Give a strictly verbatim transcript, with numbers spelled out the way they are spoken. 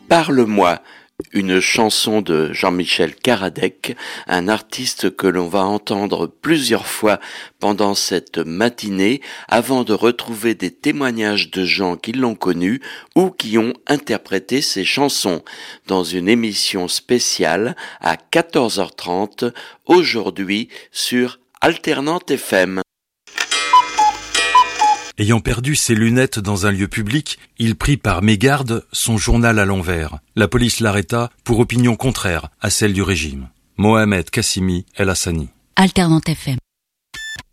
Parle-moi, une chanson de Jean-Michel Karadec, un artiste que l'on va entendre plusieurs fois pendant cette matinée avant de retrouver des témoignages de gens qui l'ont connu ou qui ont interprété ses chansons dans une émission spéciale à quatorze heures trente aujourd'hui sur Alternante F M. Ayant perdu ses lunettes dans un lieu public, il prit par mégarde son journal à l'envers. La police l'arrêta pour opinion contraire à celle du régime. Mohamed Kassimi El Hassani. Alternante F M.